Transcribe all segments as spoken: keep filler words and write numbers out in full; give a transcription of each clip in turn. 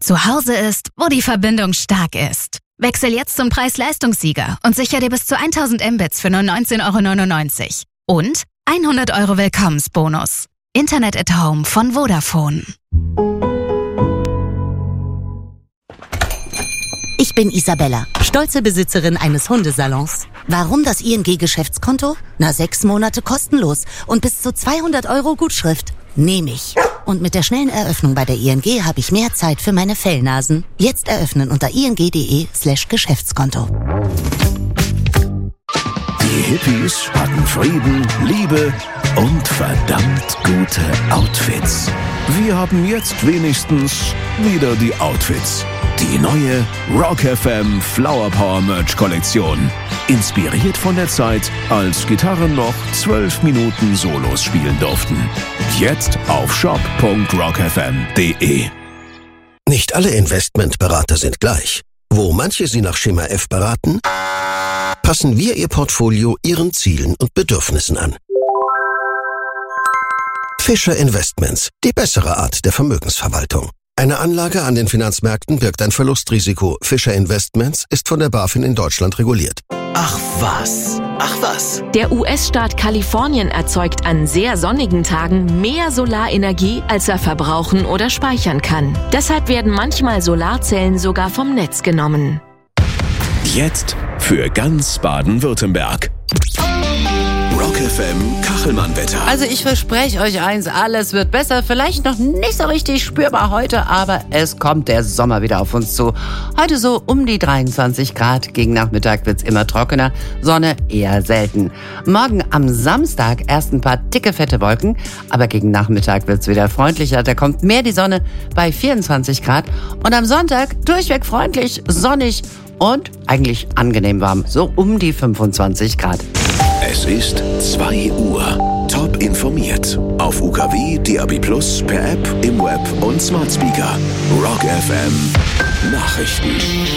Zu Hause ist, wo die Verbindung stark ist. Wechsel jetzt zum Preis-Leistungssieger und sicher dir bis zu tausend Mbits für nur neunzehn Euro neunundneunzig. Und hundert Euro Willkommensbonus. Internet at Home von Vodafone. Ich bin Isabella, stolze Besitzerin eines Hundesalons. Warum das I N G-Geschäftskonto? Na, sechs Monate kostenlos und bis zu zweihundert Euro Gutschrift. Nehme ich. Und mit der schnellen Eröffnung bei der I N G habe ich mehr Zeit für meine Fellnasen. Jetzt eröffnen unter ing.de slash Geschäftskonto. Die Hippies hatten Frieden, Liebe und verdammt gute Outfits. Wir haben jetzt wenigstens wieder die Outfits. Die neue Rock F M Flower Power Merch Kollektion. Inspiriert von der Zeit, als Gitarren noch zwölf Minuten Solos spielen durften. Jetzt auf shop punkt rock f m punkt d e. Nicht alle Investmentberater sind gleich. Wo manche Sie nach Schema F beraten, passen wir Ihr Portfolio Ihren Zielen und Bedürfnissen an. Fischer Investments, die bessere Art der Vermögensverwaltung. Eine Anlage an den Finanzmärkten birgt ein Verlustrisiko. Fischer Investments ist von der BaFin in Deutschland reguliert. Ach was, ach was. Der U S-Staat Kalifornien erzeugt an sehr sonnigen Tagen mehr Solarenergie, als er verbrauchen oder speichern kann. Deshalb werden manchmal Solarzellen sogar vom Netz genommen. Jetzt für ganz Baden-Württemberg. Rock F M Kachelmann-Wetter. Also ich verspreche euch eins, alles wird besser. Vielleicht noch nicht so richtig spürbar heute, aber es kommt der Sommer wieder auf uns zu. Heute so um die dreiundzwanzig Grad. Gegen Nachmittag wird's immer trockener. Sonne eher selten. Morgen am Samstag erst ein paar dicke, fette Wolken. Aber gegen Nachmittag wird's wieder freundlicher. Da kommt mehr die Sonne bei vierundzwanzig Grad. Und am Sonntag durchweg freundlich, sonnig und eigentlich angenehm warm. So um die fünfundzwanzig Grad. Es ist zwei Uhr. Top informiert. Auf U K W, D A B plus, per App, im Web und Smart Speaker. Rock F M Nachrichten.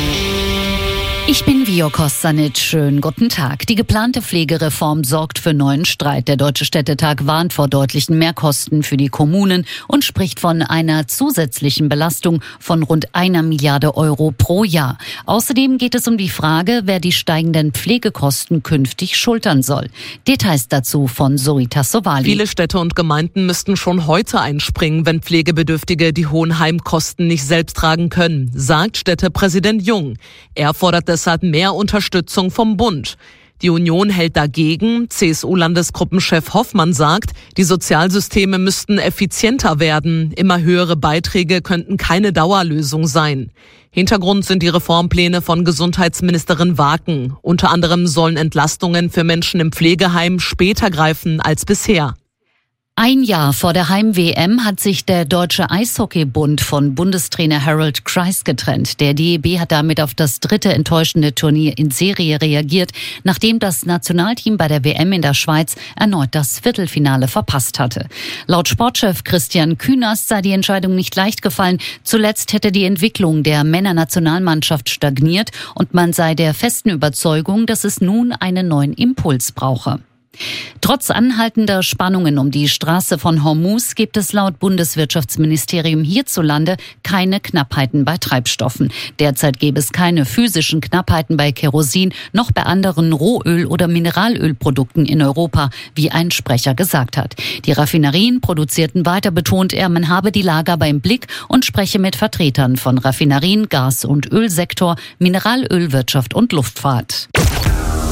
Ich bin Vio Kostanic. Schönen guten Tag. Die geplante Pflegereform sorgt für neuen Streit. Der Deutsche Städtetag warnt vor deutlichen Mehrkosten für die Kommunen und spricht von einer zusätzlichen Belastung von rund einer Milliarde Euro pro Jahr. Außerdem geht es um die Frage, wer die steigenden Pflegekosten künftig schultern soll. Details dazu von Zoita Sowali. Viele Städte und Gemeinden müssten schon heute einspringen, wenn Pflegebedürftige die hohen Heimkosten nicht selbst tragen können, sagt Städtepräsident Jung. Er fordert deshalb mehr Unterstützung vom Bund. Die Union hält dagegen. C S U-Landesgruppenchef Hoffmann sagt, die Sozialsysteme müssten effizienter werden. Immer höhere Beiträge könnten keine Dauerlösung sein. Hintergrund sind die Reformpläne von Gesundheitsministerin Waken. Unter anderem sollen Entlastungen für Menschen im Pflegeheim später greifen als bisher. Ein Jahr vor der Heim-W M hat sich der Deutsche Eishockeybund von Bundestrainer Harold Kreis getrennt. Der D E B hat damit auf das dritte enttäuschende Turnier in Serie reagiert, nachdem das Nationalteam bei der W M in der Schweiz erneut das Viertelfinale verpasst hatte. Laut Sportchef Christian Künast sei die Entscheidung nicht leicht gefallen. Zuletzt hätte die Entwicklung der Männernationalmannschaft stagniert und man sei der festen Überzeugung, dass es nun einen neuen Impuls brauche. Trotz anhaltender Spannungen um die Straße von Hormuz gibt es laut Bundeswirtschaftsministerium hierzulande keine Knappheiten bei Treibstoffen. Derzeit gäbe es keine physischen Knappheiten bei Kerosin, noch bei anderen Rohöl- oder Mineralölprodukten in Europa, wie ein Sprecher gesagt hat. Die Raffinerien produzierten weiter, betont er, man habe die Lage aber im Blick und spreche mit Vertretern von Raffinerien, Gas- und Ölsektor, Mineralölwirtschaft und Luftfahrt.